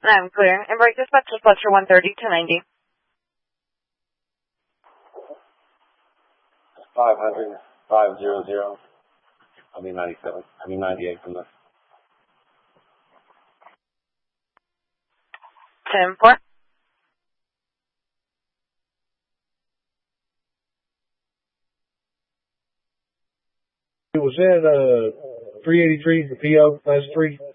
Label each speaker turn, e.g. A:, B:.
A: I'm clear. And break dispatch is Fletcher 130 to 90.
B: 500, 500. 98 from this.
A: 10-4.
C: It was at 383, the PO, last 3.